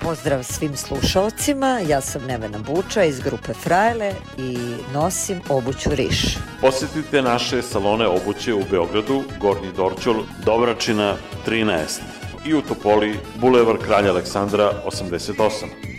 Pozdrav svim slušalcima, ja sam Nevena Buča iz grupe Frajle i nosim obuću Riš. Posjetite naše salone obuće u Beogradu, Gornji Dorćol, Dobračina 13 i u Topoli, Bulevar Kralja Aleksandra 88.